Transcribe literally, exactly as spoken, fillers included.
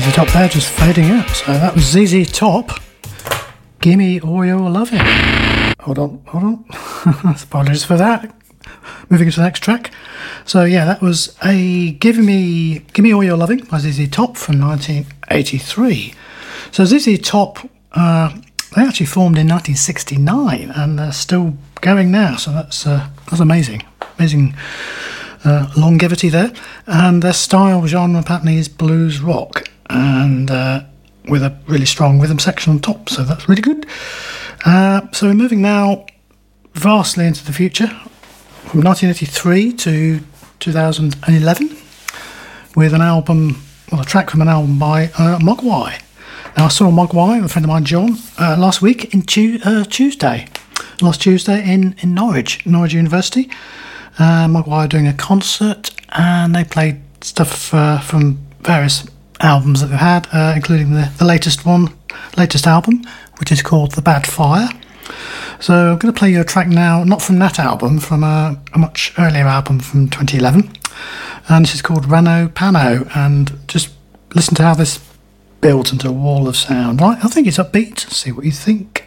Z Z Top there, just fading out. So that was Z Z Top. Gimme All Your Loving. Hold on, hold on. Apologies for that. Moving to the next track. So yeah, that was a Give Me Gimme All Your Loving by Z Z Top from nineteen eighty-three. So Z Z Top, uh, they actually formed in nineteen sixty-nine and they're still going now. So that's uh, that's amazing, amazing uh, longevity there. And their style genre pattern is blues rock, and uh, with a really strong rhythm section on top. So that's really good. Uh, so we're moving now vastly into the future, from nineteen eighty-three to two thousand eleven, with an album, well, a track from an album by uh, Mogwai. Now, I saw Mogwai, a friend of mine, John, uh, last week, in tu- uh, Tuesday, last Tuesday in, in Norwich, Norwich University. Uh, Mogwai are doing a concert, and they played stuff uh, from various albums that they've had, uh, including the, the latest one, latest album, which is called The Bad Fire. So I'm going to play you a track now, not from that album, from a, a much earlier album from twenty eleven. And this is called Rano Pano. And just listen to how this builds into a wall of sound. Right, I think it's upbeat. See what you think.